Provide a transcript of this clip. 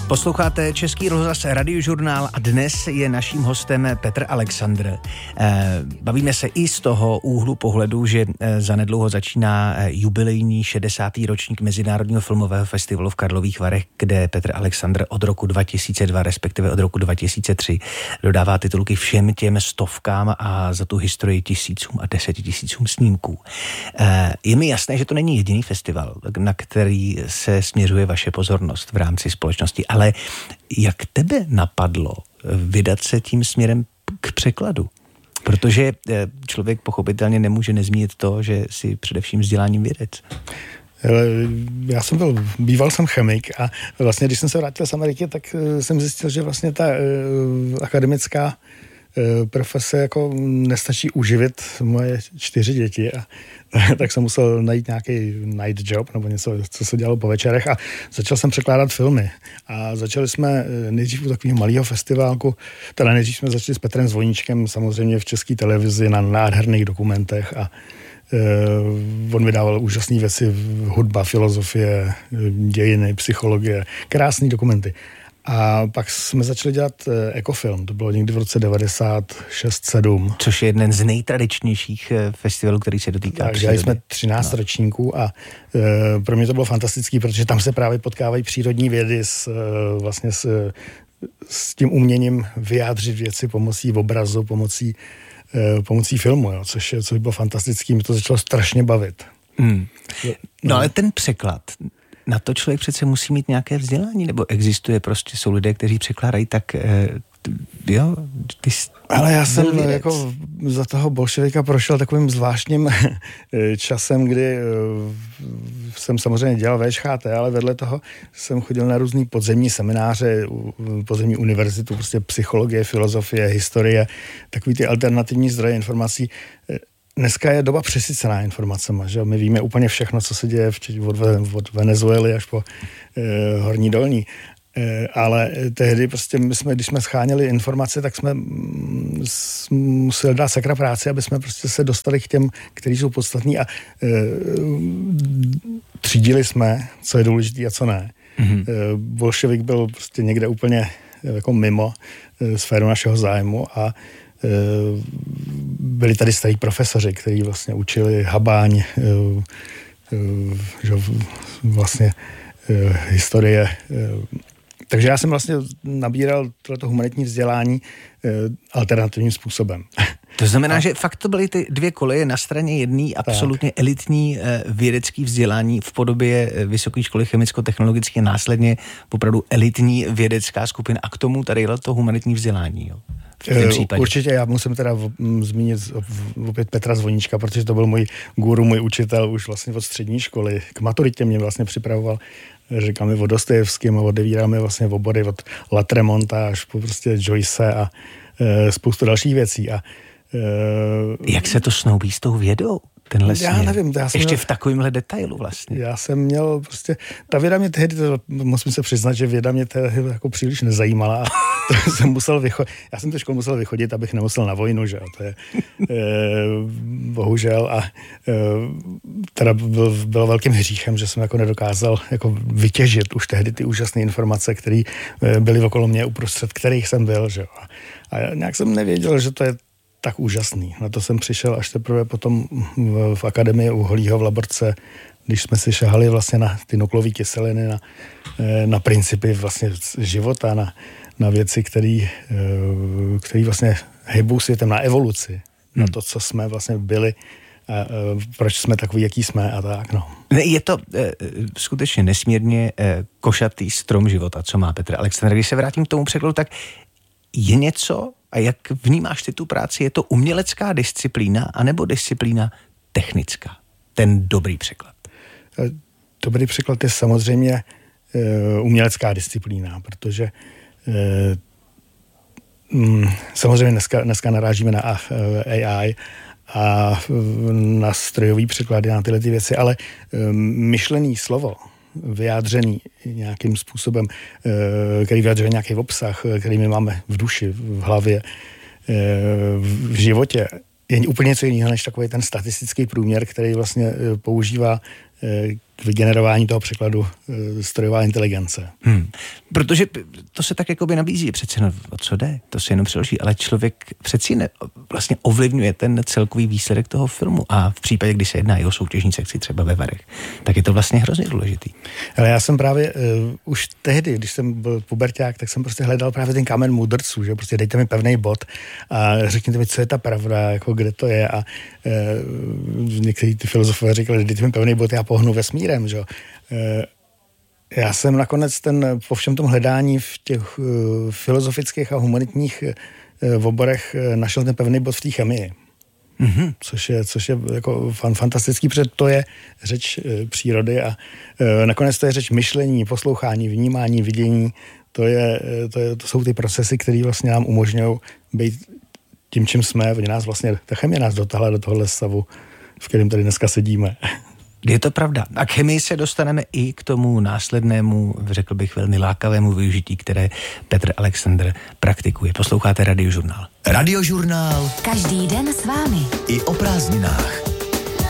Posloucháte Český rozhlas Radiožurnál a dnes je naším hostem Petr Alexandr. Bavíme se i z toho úhlu pohledu, že zanedlouho začíná jubilejní 60. ročník Mezinárodního filmového festivalu v Karlových Varech, kde Petr Alexandr od roku 2002, respektive od roku 2003, dodává titulky všem těm stovkám a za tu historii tisícům a 10 000 snímků. Je mi jasné, že to není jediný festival, na který se směřuje vaše pozornost v rámci společnosti. Ale jak tebe napadlo vydat se tím směrem k překladu? Protože člověk pochopitelně nemůže nezmínit to, že si především vzděláním vědec. Býval jsem chemik a vlastně, když jsem se vrátil z Ameriky, tak jsem zjistil, že vlastně ta akademická profese jako nestačí uživit moje 4 děti a tak jsem musel najít nějaký night job nebo něco, co se dělalo po večerech a začal jsem překládat filmy a začali jsme nejdřív u takového malého festiválku, teda nejdřív jsme začali s Petrem Zvoníčkem samozřejmě v České televizi na nádherných dokumentech a on vydával úžasné věci, hudba, filozofie, dějiny, psychologie, krásné dokumenty. A pak jsme začali dělat ekofilm, to bylo někdy v roce 96-7. Což je jeden z nejtradičnějších festivalů, který se dotýká přírody. Dělali jsme 13 ročníků a pro mě to bylo fantastický, protože tam se právě potkávají přírodní vědy s tím uměním vyjádřit věci pomocí obrazu, pomocí filmu, jo, což bylo fantastický, mě to začalo strašně bavit. No ale ten překlad, na to člověk přece musí mít nějaké vzdělání, nebo existuje prostě, jsou lidé, kteří překládají, tak jo. Ale já jsem jako za toho bolševika prošel takovým zvláštním časem, kdy jsem samozřejmě dělal VŠHT, ale vedle toho jsem chodil na různý podzemní semináře, podzemní univerzitu, prostě psychologie, filozofie, historie, takový ty alternativní zdroje informací. Dneska je doba přesycená informacema, že my víme úplně všechno, co se děje od Venezuely až po Horní Dolní. Ale tehdy prostě když jsme scháněli informace, tak jsme museli dát sakra práci, aby jsme prostě se dostali k těm, kteří jsou podstatní a třídili jsme, co je důležitý a co ne. Bolševik byl prostě někde úplně jako mimo sféru našeho zájmu a byli tady starí profesoři, kteří vlastně učili Habaň, vlastně historie. Takže já jsem vlastně nabíral tohleto humanitní vzdělání alternativním způsobem. To znamená, že fakt to byly ty 2 koleje, na straně jedný absolutně elitní vědecký vzdělání v podobě Vysoké školy chemicko-technologické, následně opravdu elitní vědecká skupina a k tomu tady to humanitní vzdělání, jo? Určitě, já musím teda zmínit opět Petra Zvoníčka, protože to byl můj guru, můj učitel už vlastně od střední školy. K maturitě mě vlastně připravoval, říkal mi o Dostojevském a odevíral mi vlastně obory od Latremonta až po prostě Joyce a spoustu dalších věcí. Jak se to snoubí s tou vědou? Tenhle směr. Já nevím. Ještě v takovémhle detailu vlastně. Já jsem měl prostě, ta věda mě tehdy, musím se přiznat, že věda mě tehdy jako příliš nezajímala a to jsem musel já jsem tu školu musel vychodit, abych nemusel na vojnu, že jo, to je bohužel a teda bylo velkým hříchem, že jsem jako nedokázal jako vytěžit už tehdy ty úžasné informace, které byly okolo mě, uprostřed kterých jsem byl, že jo. A nějak jsem nevěděl, že to je tak úžasný. Na to jsem přišel až teprve potom v akademii u Holího v Laborce, když jsme si šahali vlastně na ty nuklové kyseliny, na principy vlastně života, na věci, které vlastně hejbou světem, na evoluci, na to, co jsme vlastně byli, proč jsme takový, jaký jsme a tak, no. Je to skutečně nesmírně košatý strom života, co má Petr Alexandr. Když se vrátím k tomu překladu, tak je něco, a jak vnímáš ty tu práci, je to umělecká disciplína anebo disciplína technická? Ten dobrý překlad. Dobrý překlad je samozřejmě umělecká disciplína, protože samozřejmě dneska narážíme na AI a na strojový překlady, na tyhle ty věci, ale myšlený slovo, vyjádřený nějakým způsobem, který vyjadřuje nějaký obsah, který my máme v duši, v hlavě, v životě, je úplně něco jiného než takový ten statistický průměr, který vlastně používá vygenerování toho překladu strojová inteligence. Protože to se tak jakoby nabízí, přece no, o co jde, to se jenom přeloží, ale člověk přeci vlastně ovlivňuje ten celkový výsledek toho filmu a v případě, kdy se jedná i o soutěžní sekci třeba ve Varech, tak je to vlastně hrozně důležitý. Ale já jsem právě už tehdy, když jsem byl puberťák, tak jsem prostě hledal právě ten kámen mudrců, že prostě dejte mi pevný bod a řekněte mi, co je ta pravda, jako kde to je a někteří ty filozofové říkali, dejte mi pevný bod, já pohnu vesmírem, že? Já jsem nakonec po všem tom hledání v těch filozofických a humanitních oborech našel ten pevný bod v té chemii. Což je jako fantastický, protože to je řeč přírody a nakonec to je řeč myšlení, poslouchání, vnímání, vidění. To jsou ty procesy, které vlastně nám umožňují být tím, čím jsme. Ta chemie nás dotáhla do tohohle stavu, v kterém tady dneska sedíme. Je to pravda. A k chemii se dostaneme i k tomu následnému, řekl bych, velmi lákavému využití, které Petr Alexandr praktikuje. Posloucháte Radiožurnál. Radiožurnál. Každý den s vámi. I o prázdninách.